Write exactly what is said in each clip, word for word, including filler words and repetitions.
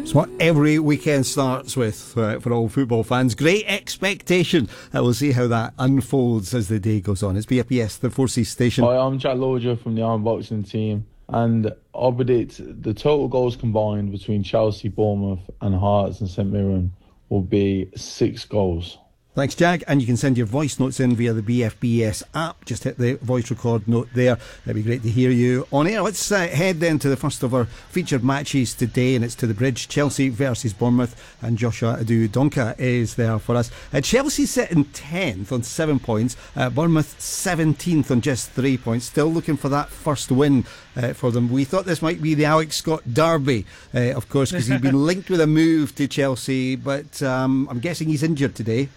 It's what every weekend starts with uh, for all football fans. Great expectation. Uh, we'll see how that unfolds as the day goes on. It's B F B S, the Four Seas station. Hi, I'm Jack Lodger from the Iron Boxing team, and I predict the total goals combined between Chelsea, Bournemouth and Hearts and St Mirren will be six goals. Thanks, Jack. And you can send your voice notes in via the B F B S app. Just hit the voice record note there. It'd be great to hear you on air. Let's uh, head then to the first of our featured matches today, and it's to the bridge. Chelsea versus Bournemouth, and Joshua Adu-Donka is there for us. Uh, Chelsea sitting tenth on seven points. Uh, Bournemouth seventeenth on just three points. Still looking for that first win uh, for them. We thought this might be the Alex Scott derby, uh, of course, because he'd been linked with a move to Chelsea, but um, I'm guessing he's injured today.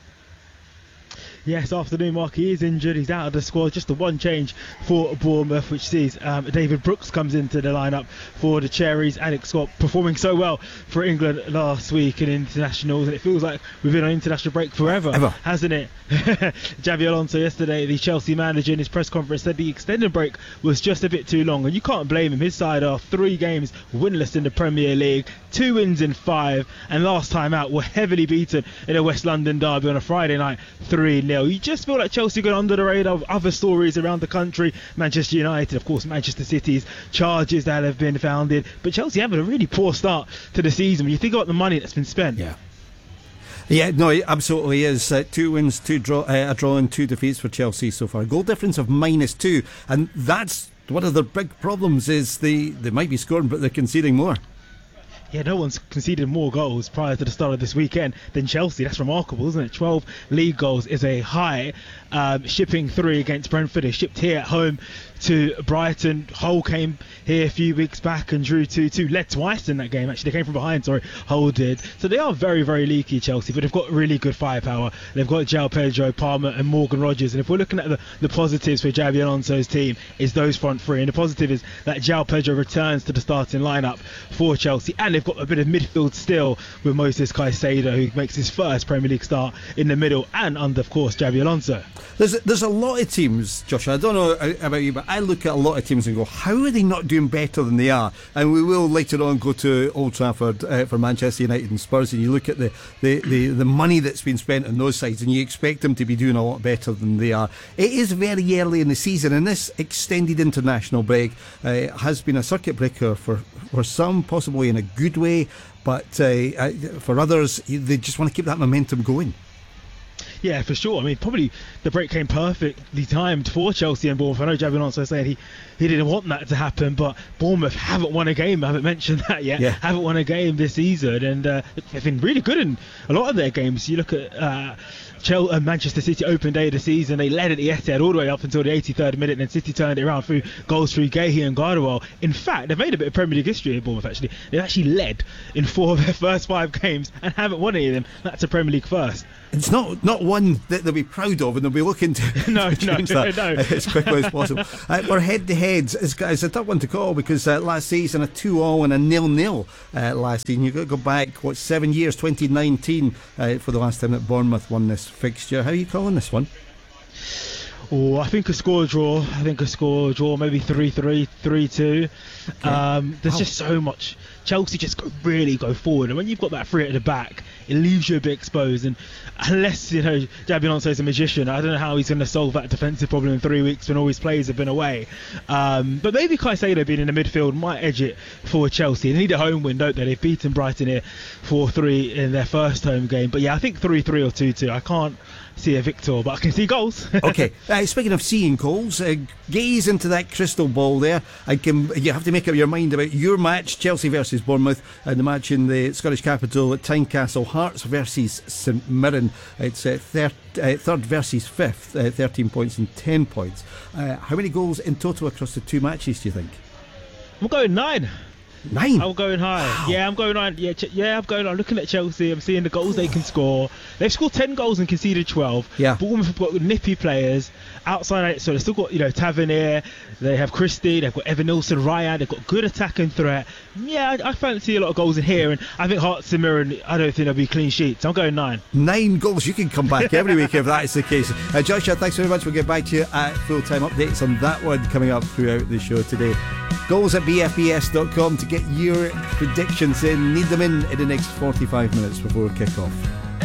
Yes, afternoon, Mark. He is injured. He's out of the squad. Just the one change for Bournemouth, which sees um, David Brooks comes into the lineup for the Cherries. Alex Scott performing so well for England last week in internationals, and it feels like we've been on international break forever, Ever. hasn't it? Xabi Alonso yesterday, the Chelsea manager, in his press conference said the extended break was just a bit too long, and you can't blame him. His side are three games winless in the Premier League, two wins in five, and last time out were heavily beaten in a West London derby on a Friday night, three nil. You just feel like Chelsea going under the radar of other stories around the country. Manchester United, of course, Manchester City's charges that have been founded, but Chelsea having a really poor start to the season when you think about the money that's been spent. Yeah. Yeah, no, it absolutely is. Uh, two wins, two draw, uh, a draw and two defeats for Chelsea so far. Goal difference of minus two, and that's one of their big problems. Is they they might be scoring, but they're conceding more. Yeah, no one's conceded more goals prior to the start of this weekend than Chelsea. That's remarkable, isn't it? twelve league goals is a high. Um, shipping three against Brentford. They shipped here at home to Brighton. Hull came here a few weeks back and drew two two. Led twice in that game, actually. They came from behind, sorry. Hull did. So they are very, very leaky, Chelsea, but they've got really good firepower. They've got João Pedro, Palmer and Morgan Rogers. And if we're looking at the, the positives for Xabi Alonso's team, is those front three. And the positive is that João Pedro returns to the starting lineup for Chelsea. And they've got a bit of midfield still with Moses Caicedo, who makes his first Premier League start in the middle and under, of course, Xabi Alonso. There's, there's a lot of teams, Josh, I don't know about you, but I look at a lot of teams and go, how are they not doing better than they are? And we will later on go to Old Trafford uh, for Manchester United and Spurs, and you look at the, the, the, the money that's been spent on those sides, and you expect them to be doing a lot better than they are. It is very early in the season, and this extended international break uh, has been a circuit breaker for, for some, possibly in a good way, but uh, for others, they just want to keep that momentum going. Yeah, for sure. I mean, probably the break came perfectly timed for Chelsea and Bournemouth. I know Xabi Alonso saying he, he didn't want that to happen, but Bournemouth haven't won a game. I haven't mentioned that yet. Yeah. Haven't won a game this season, and uh, they've been really good in a lot of their games. You look at uh, Chelsea, uh, Manchester City open day of the season. They led at the Etihad all the way up until the eighty-third minute, and then City turned it around through goals through Guehi and Gardewell. In fact, they've made a bit of Premier League history at Bournemouth, actually. They've actually led in four of their first five games and haven't won any of them. That's a Premier League first. It's not not one that they'll be proud of, and they'll be looking to no, change no, that no. as quickly as possible. Uh, for head-to-heads, it's, it's a tough one to call because uh, last season a two all and a nil-nil uh, last season. You've got to go back, what, seven years, twenty nineteen uh, for the last time that Bournemouth won this fixture. How are you calling this one? Oh, I think a score draw. I think a score draw, maybe three three, three two. Okay. Um, there's wow. just so much. Chelsea just go, really go forward, and when you've got that three at the back, it leaves you a bit exposed. And unless, you know, Xabi Alonso's a magician, I don't know how he's going to solve that defensive problem in three weeks when all his players have been away. Um, but maybe Caicedo being in the midfield might edge it for Chelsea. They need a home win, don't they? They've beaten Brighton here four three in their first home game. But yeah, I think three three or two two. I can't see a victor, but I can see goals. Okay, uh, speaking of seeing goals, uh, gaze into that crystal ball there. I can. You have to make up your mind about your match, Chelsea versus Bournemouth, and the match in the Scottish capital at Tynecastle. Hearts versus St Mirren. It's uh, third, uh, third versus fifth, uh, thirteen points and ten points. Uh, how many goals in total across the two matches do you think? I'm going nine. Nine? I'm going high. Wow. Yeah, I'm going on. Yeah, ch- yeah, I'm going on. Looking at Chelsea, I'm seeing the goals they can score. They've scored ten goals and conceded twelve. Yeah. Bournemouth have got nippy players outside. So they've still got, you know, Tavernier. They have Christie. They've got Evan Nilsson, Ryan. They've got good attacking threat. Yeah, I, I fancy a lot of goals in here, and I think Hearts and Mirren, I don't think there'll be clean sheets. I'm going nine. Nine goals. You can come back every week if that is the case. Uh, Joshua, thanks very much. We'll get back to you at full time updates on that one coming up throughout the show today. Goals at b f b s dot com to get your predictions in. Need them in in the next forty-five minutes before kick-off.